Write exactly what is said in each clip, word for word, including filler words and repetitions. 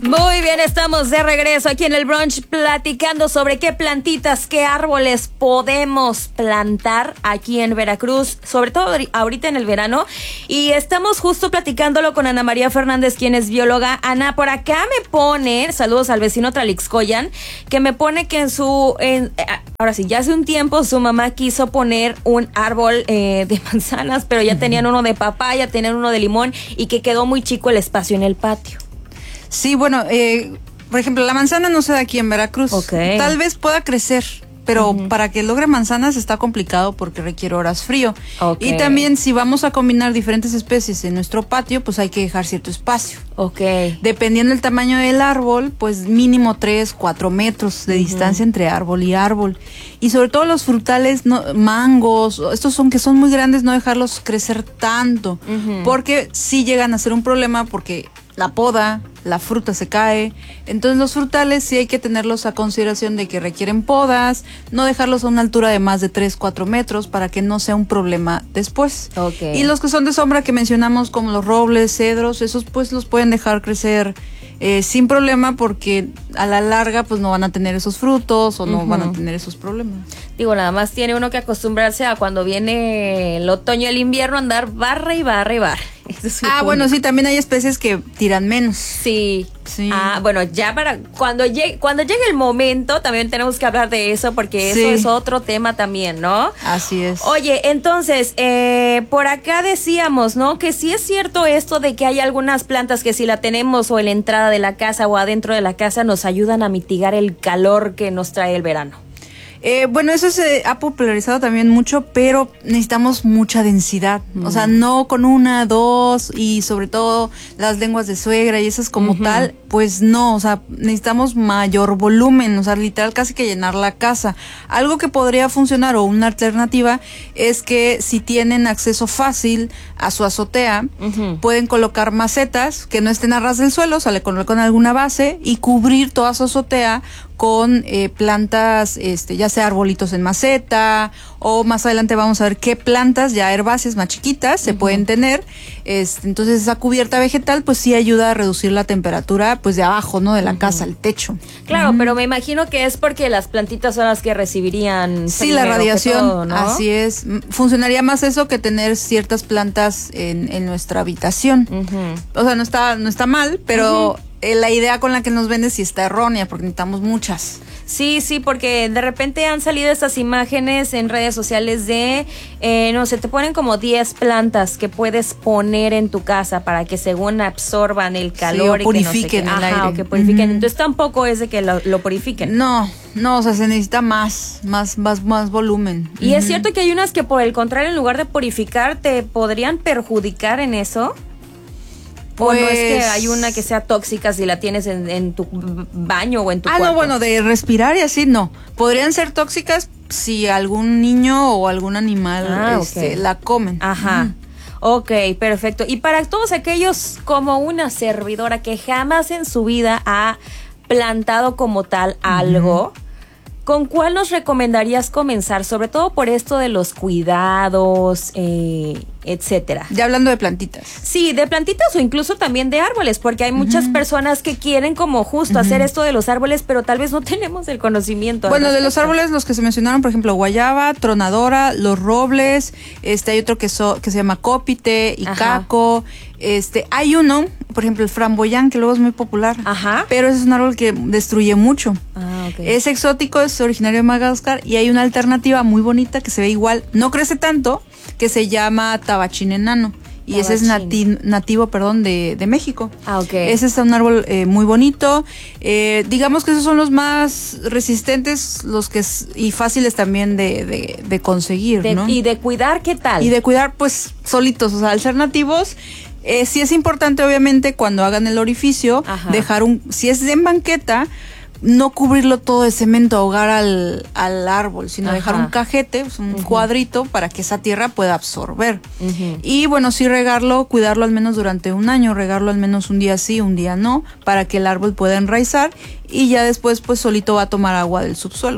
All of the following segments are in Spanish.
Muy bien, estamos de regreso aquí en el brunch platicando sobre qué plantitas, qué árboles podemos plantar aquí en Veracruz, sobre todo ahorita en el verano. Y estamos justo platicándolo con Ana María Fernández, quien es bióloga. Ana, por acá me pone, saludos al vecino Tlalixcoyan, que me pone que en su, en, ahora sí, ya hace un tiempo su mamá quiso poner un árbol eh, de manzanas, pero ya tenían uno de papaya, tenían uno de limón y que quedó muy chico el espacio en el patio. Sí, bueno, eh, por ejemplo, la manzana no se da aquí en Veracruz. Okay. Tal vez pueda crecer, pero uh-huh. para que logre manzanas está complicado porque requiere horas frío. Okay. Y también si vamos a combinar diferentes especies en nuestro patio, pues hay que dejar cierto espacio. Okay. Dependiendo del tamaño del árbol, pues mínimo tres, cuatro metros de uh-huh. distancia entre árbol y árbol. Y sobre todo los frutales, no, mangos, estos son que son muy grandes, no dejarlos crecer tanto, uh-huh. porque sí llegan a ser un problema porque la poda, la fruta se cae. Entonces los frutales sí hay que tenerlos a consideración de que requieren podas, no dejarlos a una altura de más de tres, cuatro metros para que no sea un problema después. Okay. Y los que son de sombra que mencionamos como los robles, cedros, esos pues los pueden dejar crecer eh, sin problema porque a la larga pues no van a tener esos frutos o no uh-huh. van a tener esos problemas. Digo, nada más tiene uno que acostumbrarse a cuando viene el otoño y el invierno andar barra y barra y barra. Es ah, punto. Bueno, sí, también hay especies que tiran menos. Sí. sí. Ah, bueno, ya para cuando llegue, cuando llegue el momento también tenemos que hablar de eso porque sí. eso es otro tema también, ¿no? Así es. Oye, entonces, eh, por acá decíamos, ¿no? Que sí es cierto esto de que hay algunas plantas que si la tenemos o en la entrada de la casa o adentro de la casa nos ayudan a mitigar el calor que nos trae el verano. Eh, bueno, eso se ha popularizado también mucho, pero necesitamos mucha densidad. Mm. O sea, no con una, dos y sobre todo las lenguas de suegra y esas como uh-huh. tal, pues no, o sea, necesitamos mayor volumen, o sea, literal casi que llenar la casa. Algo que podría funcionar o una alternativa es que si tienen acceso fácil a su azotea, uh-huh. pueden colocar macetas que no estén a ras del suelo, o sea, le colocan alguna base y cubrir toda su azotea con eh, plantas, este, ya sea arbolitos en maceta o más adelante vamos a ver qué plantas ya herbáceas más chiquitas se uh-huh. pueden tener. Este, entonces esa cubierta vegetal pues sí ayuda a reducir la temperatura pues de abajo, ¿no? De la uh-huh. casa, el techo. Claro, uh-huh. pero me imagino que es porque las plantitas son las que recibirían sí, la radiación, todo, ¿no? Así es. Funcionaría más eso que tener ciertas plantas en, en nuestra habitación. Uh-huh. O sea, no está, no está mal, pero uh-huh. la idea con la que nos vende sí está errónea porque necesitamos muchas. Sí, sí, porque de repente han salido estas imágenes en redes sociales de, eh, no sé, te ponen como diez plantas que puedes poner en tu casa para que según absorban el calor. Sí, o purifiquen y que no sé qué. el Ajá, aire. o que purifiquen. Uh-huh. Entonces tampoco es de que lo, lo purifiquen. No, no, o sea, se necesita más, más, más, más volumen. Y uh-huh. es cierto que hay unas que por el contrario, en lugar de purificar, te podrían perjudicar en eso. Pues, ¿o no es que hay una que sea tóxica si la tienes en, en tu baño o en tu ah, cuarto? Ah, no, bueno, de respirar y así, no. Podrían ser tóxicas si algún niño o algún animal ah, este, okay. la comen. Ajá. Mm. Ok, perfecto. Y para todos aquellos como una servidora que jamás en su vida ha plantado como tal algo, mm. ¿con cuál nos recomendarías comenzar? Sobre todo por esto de los cuidados, eh, etcétera. Ya hablando de plantitas. Sí, de plantitas o incluso también de árboles, porque hay muchas uh-huh. personas que quieren como justo uh-huh. hacer esto de los árboles, pero tal vez no tenemos el conocimiento. Bueno, de los árboles, los que se mencionaron, por ejemplo, guayaba, tronadora, los robles, este, hay otro que, so, que se llama cópite, icaco, este, hay uno, por ejemplo, el framboyán, que luego es muy popular. Ajá. Pero ese es un árbol que destruye mucho. Ah, okay. Es exótico, es originario de Madagascar y hay una alternativa muy bonita que se ve igual, no crece tanto, que se llama tabachín enano. Y tabachín. Ese es nati- nativo, perdón, de, de México. Ah, ok. Ese es un árbol eh, muy bonito. Eh, digamos que esos son los más resistentes, los que es, y fáciles también de, de, de conseguir, de, ¿no? Y de cuidar, ¿qué tal? Y de cuidar, pues, solitos, o sea, al ser nativos. Eh, sí es importante, obviamente, cuando hagan el orificio, ajá. dejar un, si es en banqueta, no cubrirlo todo de cemento, ahogar al, al árbol, sino ajá. dejar un cajete, un uh-huh. cuadrito para que esa tierra pueda absorber. Uh-huh. Y bueno, sí regarlo, cuidarlo al menos durante un año, regarlo al menos un día sí, un día no, para que el árbol pueda enraizar y ya después pues solito va a tomar agua del subsuelo.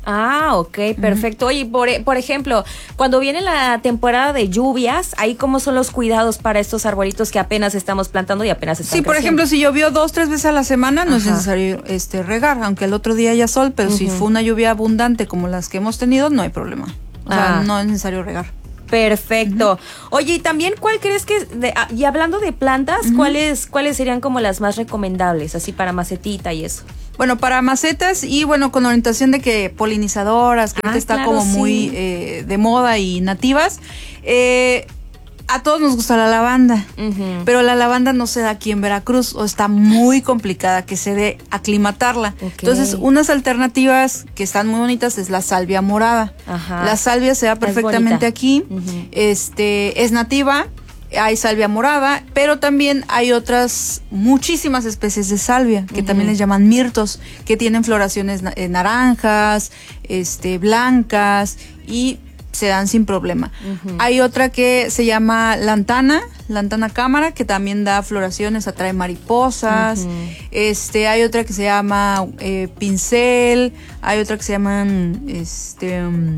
Ah, ok, perfecto. Oye, por, por ejemplo, cuando viene la temporada de lluvias, ¿ahí cómo son los cuidados para estos arbolitos que apenas estamos plantando y apenas están Sí, por creciendo? ejemplo, si llovió dos, tres veces a la semana, no Ajá. es necesario este, regar, aunque el otro día haya sol, pero uh-huh. si fue una lluvia abundante como las que hemos tenido, no hay problema. O sea, ah. no es necesario regar. Perfecto. Uh-huh. Oye, y también, ¿cuál crees que, de, y hablando de plantas, uh-huh. ¿cuáles, cuáles serían como las más recomendables, así para macetita y eso? Bueno, para macetas y bueno, con orientación de que polinizadoras, que ah, ahorita está claro, como sí. muy eh, de moda y nativas, eh, a todos nos gusta la lavanda, uh-huh. pero la lavanda no se da aquí en Veracruz o está muy complicada que se dé aclimatarla. Okay. Entonces, unas alternativas que están muy bonitas es la salvia morada. Ajá. La salvia se da perfectamente aquí, uh-huh. este es nativa. Hay salvia morada, pero también hay otras muchísimas especies de salvia que uh-huh. también les llaman mirtos, que tienen floraciones na- naranjas, este, blancas y se dan sin problema. Uh-huh. Hay otra que se llama lantana, lantana cámara, que también da floraciones, atrae mariposas. Uh-huh. Este, hay otra que se llama eh, pincel, hay otra que se llaman este um,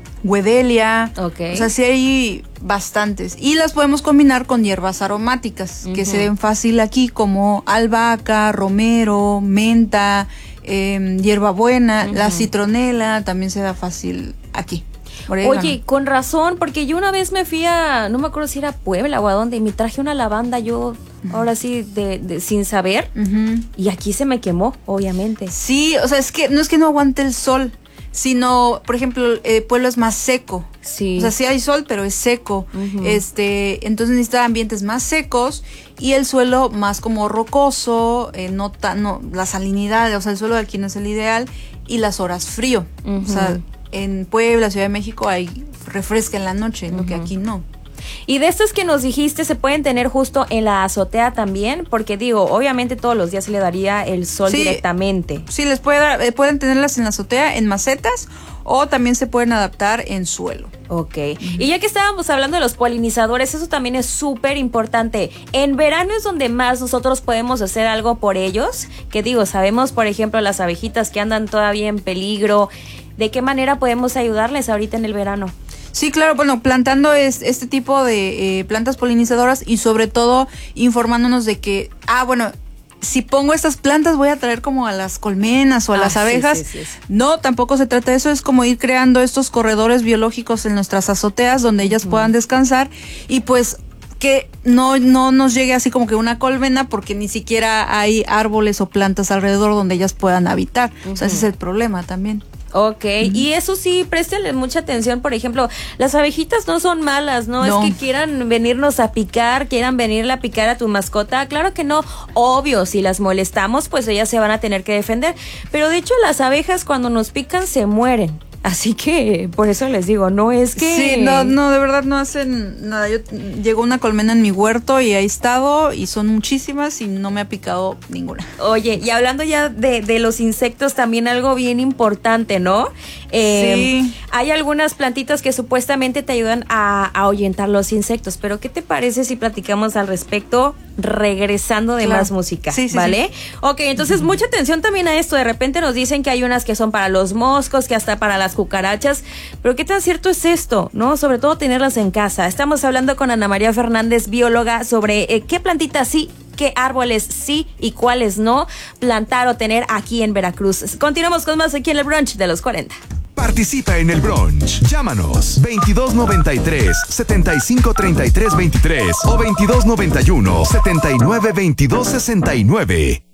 Wedelia, okay. o sea, sí hay bastantes. Y las podemos combinar con hierbas aromáticas, uh-huh. que se den fácil aquí, como albahaca, romero, menta, eh, hierbabuena, uh-huh. la citronela también se da fácil aquí. Orégano. Oye, con razón, porque yo una vez me fui a, no me acuerdo si era Puebla o a dónde, y me traje una lavanda yo, uh-huh. ahora sí, de, de, sin saber, uh-huh. y aquí se me quemó, obviamente. Sí, o sea, es que no es que no aguante el sol, sino, por ejemplo, el pueblo es más seco. Sí. O sea, sí hay sol, pero es seco. Uh-huh. Este, entonces necesita ambientes más secos y el suelo más como rocoso, eh, no tan, no, la salinidad, o sea, el suelo de aquí no es el ideal, y las horas frío. Uh-huh. O sea, en Puebla, Ciudad de México, hay refresca en la noche, uh-huh. lo que aquí no. Y de estos que nos dijiste, ¿se pueden tener justo en la azotea también? Porque digo, obviamente todos los días se le daría el sol sí, directamente. Sí, les puede dar, eh, pueden tenerlas en la azotea, en macetas, o también se pueden adaptar en suelo. Ok, uh-huh. Y ya que estábamos hablando de los polinizadores, eso también es súper importante. En verano es donde más nosotros podemos hacer algo por ellos. Que digo, sabemos, por ejemplo, las abejitas que andan todavía en peligro. ¿De qué manera podemos ayudarles ahorita en el verano? Sí, claro, bueno, plantando es, este tipo de eh, plantas polinizadoras y sobre todo informándonos de que, ah, bueno, si pongo estas plantas voy a traer como a las colmenas o a ah, las abejas. Sí, sí, sí, sí. No, tampoco se trata de eso, es como ir creando estos corredores biológicos en nuestras azoteas donde ellas uh-huh. puedan descansar y pues que no, no nos llegue así como que una colmena porque ni siquiera hay árboles o plantas alrededor donde ellas puedan habitar. Uh-huh. O sea, ese es el problema también. Ok, uh-huh. Y eso sí, préstenle mucha atención, por ejemplo, las abejitas no son malas, ¿no? no es que quieran venirnos a picar, quieran venirle a picar a tu mascota, claro que no, obvio, si las molestamos, pues ellas se van a tener que defender, pero de hecho las abejas cuando nos pican se mueren. Así que por eso les digo, no es que... Sí, no, no, de verdad no hacen nada. Yo llegó una colmena en mi huerto y ahí he estado y son muchísimas y no me ha picado ninguna. Oye, y hablando ya de, de los insectos, también algo bien importante, ¿no? Eh, sí. Hay algunas plantitas que supuestamente te ayudan a, a ahuyentar los insectos, pero ¿qué te parece si platicamos al respecto regresando de claro. más música? Sí, sí, ¿vale? Sí. Ok, entonces uh-huh. mucha atención también a esto. De repente nos dicen que hay unas que son para los moscos, que hasta para las cucarachas, pero ¿qué tan cierto es esto? ¿No? Sobre todo tenerlas en casa. Estamos hablando con Ana María Fernández, bióloga, sobre eh, qué plantitas sí, qué árboles sí y cuáles no plantar o tener aquí en Veracruz. Continuamos con más aquí en el brunch de los cuarenta. Participa en el brunch. Llámanos veintidós noventa y tres, setenta y cinco treinta y tres veintitrés o veintidós noventa y uno, setenta y nueve veintidós sesenta y nueve.